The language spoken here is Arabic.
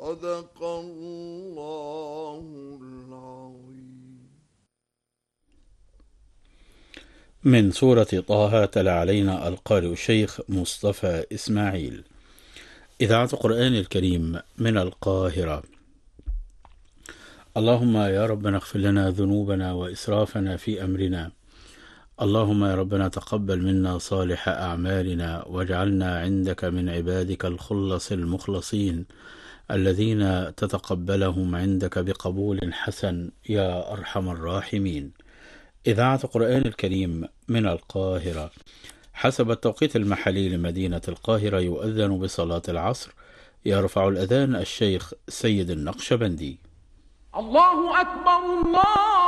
صدق الله العظيم. من سورة طه تلا علينا القارئ الشيخ مصطفى إسماعيل. إذاعة القرآن الكريم من القاهرة. اللهم يا ربنا اغفر لنا ذنوبنا وإسرافنا في أمرنا. اللهم يا ربنا تقبل منا صالح أعمالنا واجعلنا عندك من عبادك الخلص المخلصين الذين تتقبلهم عندك بقبول حسن يا أرحم الراحمين. إذاعة القرآن الكريم من القاهرة. حسب التوقيت المحلي لمدينة القاهرة يؤذن بصلاة العصر. يرفع الأذان الشيخ سيد النقشبندي. الله أكبر الله